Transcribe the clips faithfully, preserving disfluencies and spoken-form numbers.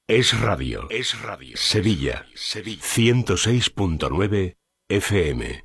Es radio. Es radio. Sevilla. Sevilla. ciento seis punto nueve F M.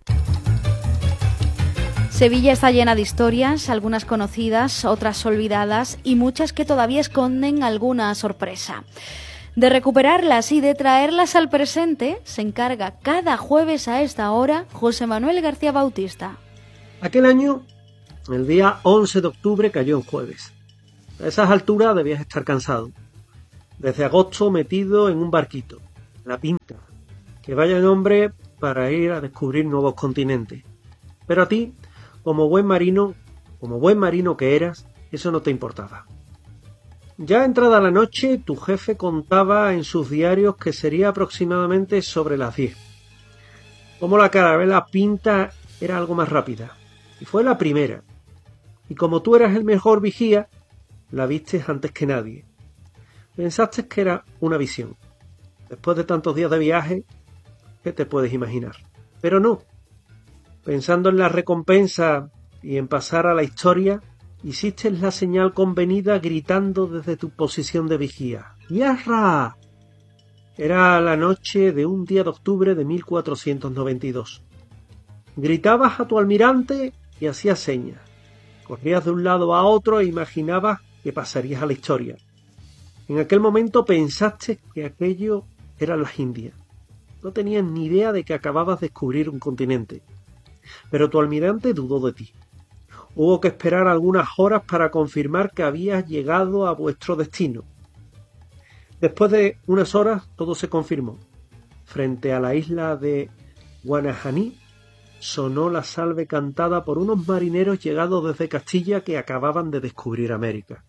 Sevilla está llena de historias, algunas conocidas, otras olvidadas y muchas que todavía esconden alguna sorpresa. De recuperarlas y de traerlas al presente se encarga cada jueves a esta hora José Manuel García Bautista. Aquel año, el día once de octubre cayó en jueves. A esas alturas debías estar cansado. Desde agosto metido en un barquito, La Pinta, que vaya nombre para ir a descubrir nuevos continentes. Pero a ti, como buen marino, como buen marino que eras, eso no te importaba. Ya entrada la noche, tu jefe contaba en sus diarios que sería aproximadamente sobre las diez. Como la carabela Pinta era algo más rápida, y fue la primera. Y como tú eras el mejor vigía, la vistes antes que nadie. Pensaste que era una visión. Después de tantos días de viaje, ¿qué te puedes imaginar? Pero no. Pensando en la recompensa y en pasar a la historia, hiciste la señal convenida gritando desde tu posición de vigía. ¡Yarra! Era la noche de un día de octubre de mil cuatrocientos noventa y dos. Gritabas a tu almirante y hacías señas. Corrías de un lado a otro e imaginabas que pasarías a la historia. En aquel momento pensaste que aquello eran las Indias. No tenías ni idea de que acababas de descubrir un continente. Pero tu almirante dudó de ti. Hubo que esperar algunas horas para confirmar que habías llegado a vuestro destino. Después de unas horas todo se confirmó. Frente a la isla de Guanajaní sonó la salve cantada por unos marineros llegados desde Castilla que acababan de descubrir América.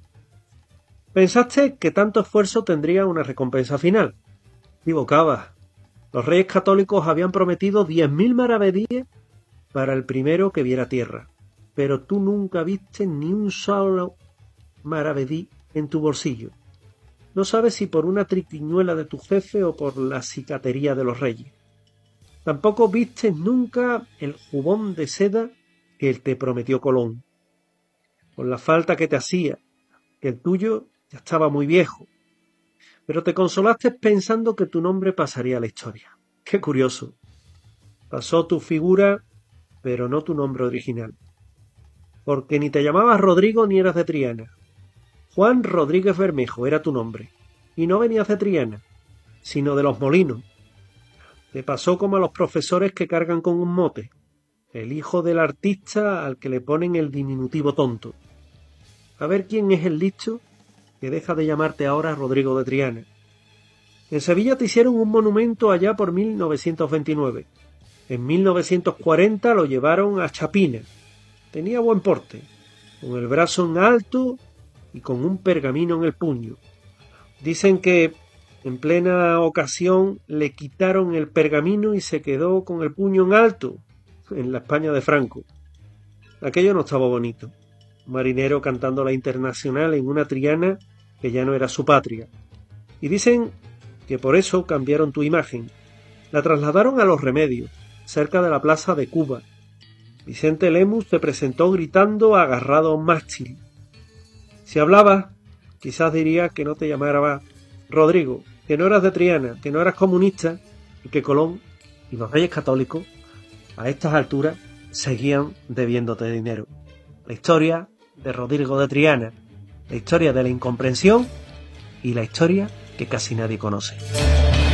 Pensaste que tanto esfuerzo tendría una recompensa final. Equivocabas. Los reyes católicos habían prometido diez mil maravedíes para el primero que viera tierra. Pero tú nunca viste ni un solo maravedí en tu bolsillo. No sabes si por una triquiñuela de tu jefe o por la cicatería de los reyes. Tampoco viste nunca el jubón de seda que te prometió Colón. Por la falta que te hacía, que el tuyo ya estaba muy viejo. Pero te consolaste pensando que tu nombre pasaría a la historia. ¡Qué curioso! Pasó tu figura, pero no tu nombre original. Porque ni te llamabas Rodrigo ni eras de Triana. Juan Rodríguez Bermejo era tu nombre. Y no venías de Triana, sino de Los Molinos. Te pasó como a los profesores que cargan con un mote. El hijo del artista al que le ponen el diminutivo tonto. A ver quién es el listo que deja de llamarte ahora Rodrigo de Triana. En Sevilla te hicieron un monumento allá por mil novecientos veintinueve. En mil novecientos cuarenta lo llevaron a Chapina. Tenía buen porte, con el brazo en alto y con un pergamino en el puño. Dicen que en plena ocasión le quitaron el pergamino y se quedó con el puño en alto, en la España de Franco. Aquello no estaba bonito. Un marinero cantando la Internacional en una Triana que ya no era su patria. Y dicen que por eso cambiaron tu imagen. La trasladaron a Los Remedios, cerca de la plaza de Cuba. Vicente Lemus te presentó gritando agarrado a un mástil. Si hablabas, quizás diría que no te llamara Rodrigo, que no eras de Triana, que no eras comunista y que Colón y los reyes católicos a estas alturas seguían debiéndote dinero. La historia de Rodrigo de Triana, la historia de la incomprensión y la historia que casi nadie conoce.